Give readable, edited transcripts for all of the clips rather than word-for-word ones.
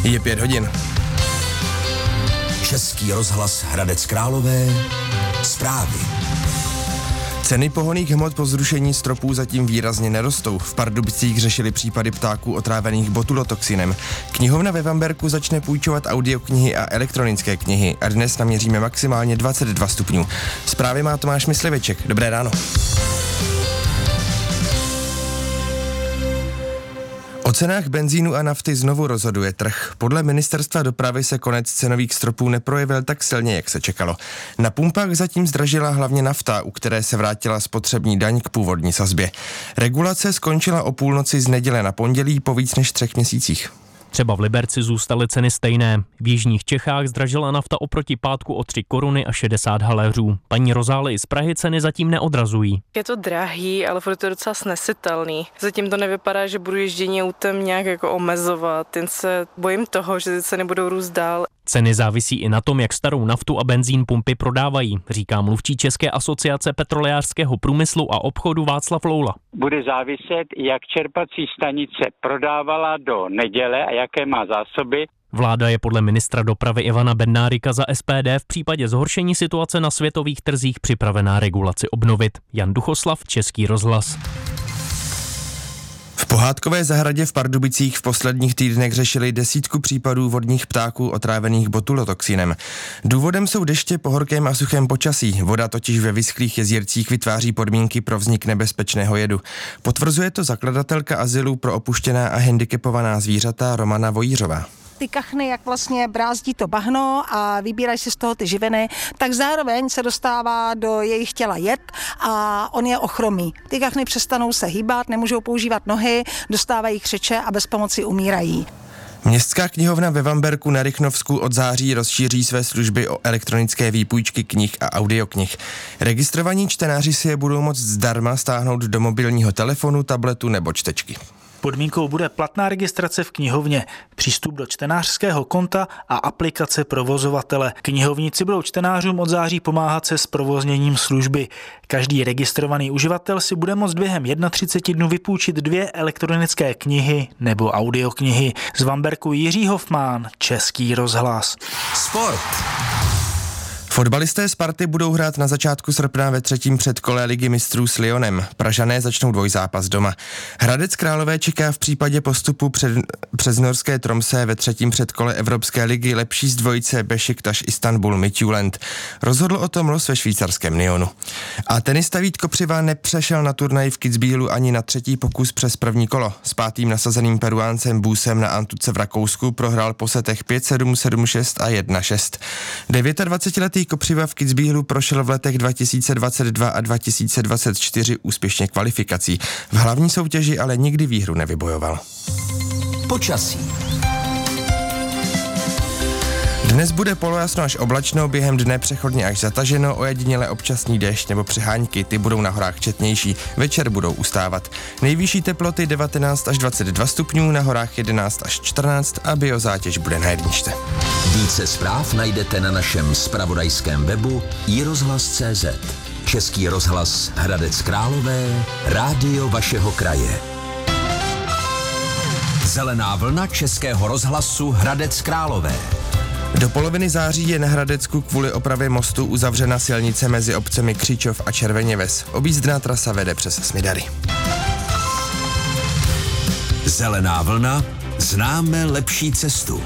Je 5 hodin. Český rozhlas Hradec Králové. Zprávy. Ceny pohonných hmot po zrušení stropů zatím výrazně nerostou. V Pardubicích řešili případy ptáků otrávených botulotoxinem. Knihovna ve Vamberku začne půjčovat audioknihy a elektronické knihy a dnes naměříme maximálně 22 stupňů. Zprávy má Tomáš Mysliveček. Dobré ráno. O cenách benzínu a nafty znovu rozhoduje trh. Podle ministerstva dopravy se konec cenových stropů neprojevil tak silně, jak se čekalo. Na pumpách zatím zdražila hlavně nafta, u které se vrátila spotřební daň k původní sazbě. Regulace skončila o půlnoci z neděle na pondělí po víc než 3 měsících. Třeba v Liberci zůstaly ceny stejné. V jižních Čechách zdražila nafta oproti pátku o 3 koruny a 60 haléřů. Paní Rozály z Prahy ceny zatím neodrazují. Je to drahý, ale furt je docela snesitelný. Zatím to nevypadá, že budu ježdění autem nějak jako omezovat. Jen se bojím toho, že ty ceny budou růst dál. Ceny závisí i na tom, jak starou naftu a benzín pumpy prodávají, říká mluvčí České asociace petrolejářského průmyslu a obchodu Václav Loula. Bude záviset, jak čerpací stanice prodávala do neděle a jaké má zásoby. Vláda je podle ministra dopravy Ivana Bednárika za SPD v případě zhoršení situace na světových trzích připravená regulaci obnovit. Jan Duchoslav, Český rozhlas. V pohádkové zahradě v Pardubicích v posledních týdnech řešili 10 případů vodních ptáků otrávených botulotoxinem. Důvodem jsou deště po horkém a suchém počasí. Voda totiž ve vyschlých jezírcích vytváří podmínky pro vznik nebezpečného jedu. Potvrzuje to zakladatelka azylu pro opuštěná a handicapovaná zvířata Romana Vojířová. Ty kachny, jak vlastně brázdí to bahno a vybírají si z toho ty živiny, tak zároveň se dostává do jejich těla jed a on je ochromí. Ty kachny přestanou se hýbat, nemůžou používat nohy, dostávají křeče a bez pomoci umírají. Městská knihovna ve Vamberku na Rychnovsku od září rozšíří své služby o elektronické výpůjčky knih a audioknih. Registrovaní čtenáři si je budou moct zdarma stáhnout do mobilního telefonu, tabletu nebo čtečky. Podmínkou bude platná registrace v knihovně, přístup do čtenářského konta a aplikace provozovatele. Knihovníci budou čtenářům od září pomáhat se zprovozněním služby. Každý registrovaný uživatel si bude moct během 31 dnů vypůjčit 2 elektronické knihy nebo audioknihy. Z Vamberku Jiří Hofmán, Český rozhlas. Sport. Fotbalisté Sparty budou hrát na začátku srpna ve 3. předkole Ligy mistrů s Lyonem. Pražané začnou dvojzápas doma. Hradec Králové čeká v případě postupu přes norské Tromsø ve 3. předkole Evropské ligy lepší z dvojice Beşiktaş Istanbul Midtjylland. Rozhodl o tom los ve švýcarském Nyonu. A tenista Vít Kopřiva nepřešel na turnaj v Kitzbühelu ani na 3. pokus přes první kolo. S 5. nasazeným Peruáncem Busem na Antuce v Rakousku prohrál po setech 5-7, 7-6 a 1-6. 29letý Kopřiva v Kitzbühelu prošel v letech 2022 a 2024 úspěšně kvalifikací. V hlavní soutěži ale nikdy výhru nevybojoval. Počasí. Dnes bude polojasno až oblačno, během dne přechodně až zataženo, ojediněle občasný déšť nebo přehánky, ty budou na horách četnější, večer budou ustávat. Nejvyšší teploty 19 až 22 stupňů, na horách 11 až 14 a biozátěž bude na 1. Více zpráv najdete na našem zpravodajském webu iRozhlas.cz. Český rozhlas Hradec Králové, rádio vašeho kraje. Zelená vlna Českého rozhlasu Hradec Králové. Do poloviny září je na Hradecku kvůli opravě mostu uzavřena silnice mezi obcemi Křičov a Červeněves. Objízdná trasa vede přes Smidary. Zelená vlna, známe lepší cestu.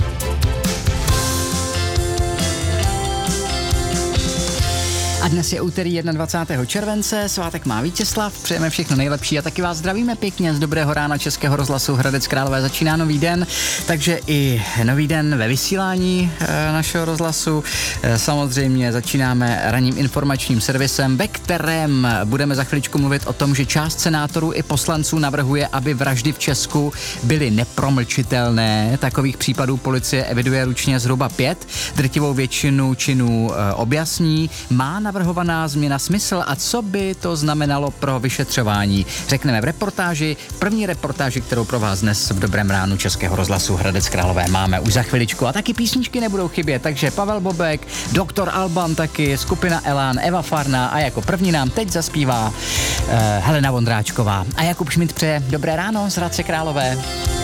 A dnes je úterý 21. července, svátek má Vítězslav, přejeme všechno nejlepší a taky vás zdravíme pěkně z dobrého rána Českého rozhlasu Hradec Králové. Začíná nový den, takže i nový den ve vysílání našeho rozhlasu. Samozřejmě začínáme ranním informačním servisem, ve kterém budeme za chviličku mluvit o tom, že část senátorů i poslanců navrhuje, aby vraždy v Česku byly nepromlčitelné. Takových případů policie eviduje ručně zhruba 5. Drtivou většinu činů objasní. Má navrhovaná změna smysl a co by to znamenalo pro vyšetřování? Řekneme v reportáži, první reportáži, kterou pro vás dnes v dobrém ránu Českého rozhlasu Hradec Králové máme už za chviličku. A taky písničky nebudou chybět, takže Pavel Bobek, Doktor Alban taky, skupina Elán, Eva Farná a jako první nám teď zaspívá Helena Vondráčková. A Jakub Šmit přeje dobré ráno z Hradce Králové.